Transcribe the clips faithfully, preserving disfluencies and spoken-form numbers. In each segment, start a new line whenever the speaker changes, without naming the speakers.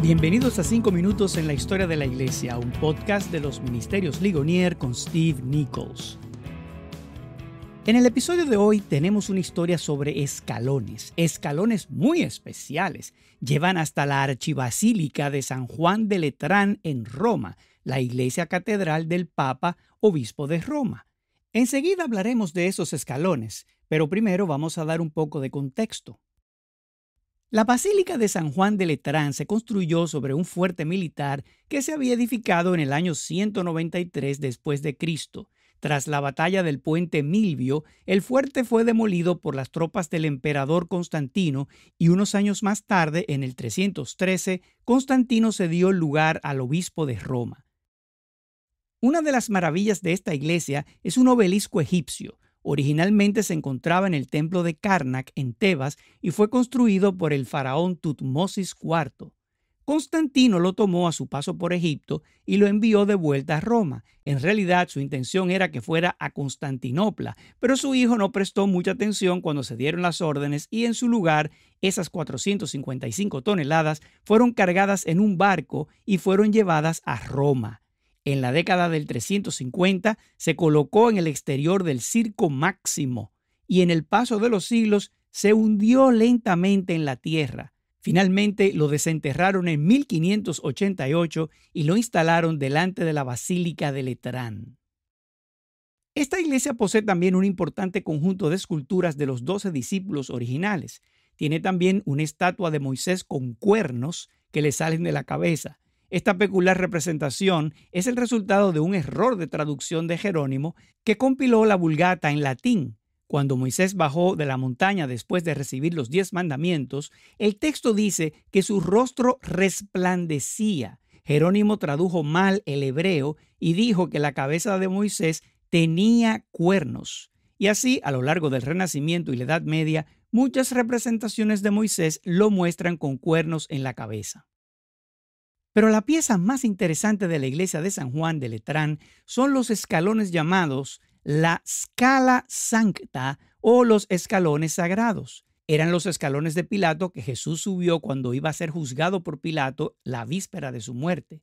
Bienvenidos a cinco minutos en la historia de la Iglesia, un podcast de los Ministerios Ligonier con Steve Nichols. En el episodio de hoy tenemos una historia sobre escalones, escalones muy especiales. Llevan hasta la archibasílica de San Juan de Letrán en Roma, la iglesia catedral del Papa, obispo de Roma. Enseguida hablaremos de esos escalones, pero primero vamos a dar un poco de contexto. La Basílica de San Juan de Letrán se construyó sobre un fuerte militar que se había edificado en el año ciento noventa y tres después de Cristo. Tras la batalla del puente Milvio, el fuerte fue demolido por las tropas del emperador Constantino y unos años más tarde, en el trescientos trece, Constantino cedió el lugar al obispo de Roma. Una de las maravillas de esta iglesia es un obelisco egipcio. Originalmente se encontraba en el templo de Karnak en Tebas y fue construido por el faraón Tutmosis cuarto. Constantino lo tomó a su paso por Egipto y lo envió de vuelta a Roma. En realidad su intención era que fuera a Constantinopla, pero su hijo no prestó mucha atención cuando se dieron las órdenes y en su lugar esas cuatrocientas cincuenta y cinco toneladas fueron cargadas en un barco y fueron llevadas a Roma. En la década del trescientos cincuenta se colocó en el exterior del Circo Máximo y en el paso de los siglos se hundió lentamente en la tierra. Finalmente lo desenterraron en mil quinientos ochenta y ocho y lo instalaron delante de la Basílica de Letrán. Esta iglesia posee también un importante conjunto de esculturas de los doce discípulos originales. Tiene también una estatua de Moisés con cuernos que le salen de la cabeza. Esta peculiar representación es el resultado de un error de traducción de Jerónimo que compiló la Vulgata en latín. Cuando Moisés bajó de la montaña después de recibir los diez mandamientos, el texto dice que su rostro resplandecía. Jerónimo tradujo mal el hebreo y dijo que la cabeza de Moisés tenía cuernos. Y así, a lo largo del Renacimiento y la Edad Media, muchas representaciones de Moisés lo muestran con cuernos en la cabeza. Pero la pieza más interesante de la iglesia de San Juan de Letrán son los escalones llamados la Scala Sancta o los escalones sagrados. Eran los escalones de Pilato que Jesús subió cuando iba a ser juzgado por Pilato la víspera de su muerte.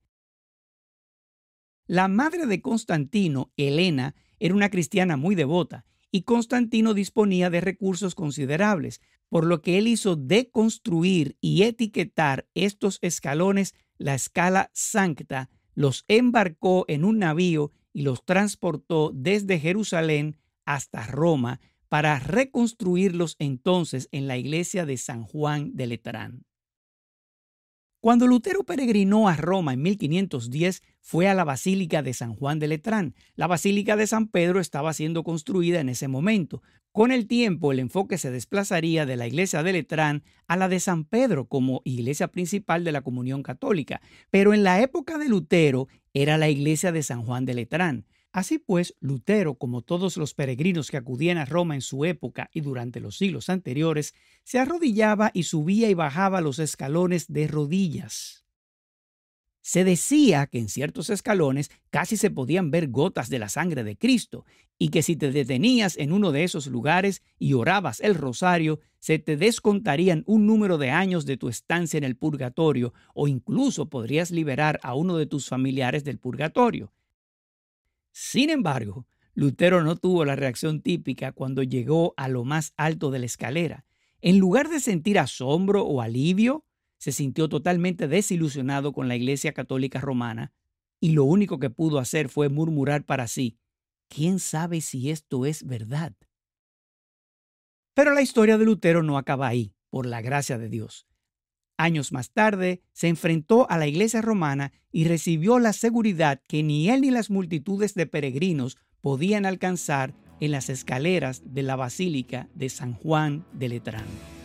La madre de Constantino, Helena, era una cristiana muy devota y Constantino disponía de recursos considerables, por lo que él hizo deconstruir y etiquetar estos escalones la Scala Sancta, los embarcó en un navío y los transportó desde Jerusalén hasta Roma para reconstruirlos entonces en la iglesia de San Juan de Letrán. Cuando Lutero peregrinó a Roma en mil quinientos diez, fue a la Basílica de San Juan de Letrán. La Basílica de San Pedro estaba siendo construida en ese momento. Con el tiempo, el enfoque se desplazaría de la iglesia de Letrán a la de San Pedro como iglesia principal de la Comunión Católica, pero en la época de Lutero era la iglesia de San Juan de Letrán. Así pues, Lutero, como todos los peregrinos que acudían a Roma en su época y durante los siglos anteriores, se arrodillaba y subía y bajaba los escalones de rodillas. Se decía que en ciertos escalones casi se podían ver gotas de la sangre de Cristo y que si te detenías en uno de esos lugares y orabas el rosario, se te descontarían un número de años de tu estancia en el purgatorio o incluso podrías liberar a uno de tus familiares del purgatorio. Sin embargo, Lutero no tuvo la reacción típica cuando llegó a lo más alto de la escalera. En lugar de sentir asombro o alivio, se sintió totalmente desilusionado con la Iglesia Católica Romana y lo único que pudo hacer fue murmurar para sí: ¿quién sabe si esto es verdad? Pero la historia de Lutero no acaba ahí, por la gracia de Dios. Años más tarde, se enfrentó a la Iglesia romana y recibió la seguridad que ni él ni las multitudes de peregrinos podían alcanzar en las escaleras de la Basílica de San Juan de Letrán.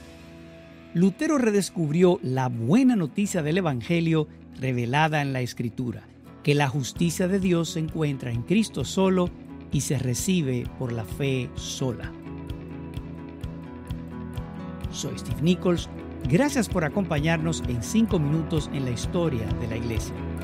Lutero redescubrió la buena noticia del Evangelio revelada en la Escritura, que la justicia de Dios se encuentra en Cristo solo y se recibe por la fe sola. Soy Steve Nichols. Gracias por acompañarnos en cinco minutos en la historia de la Iglesia.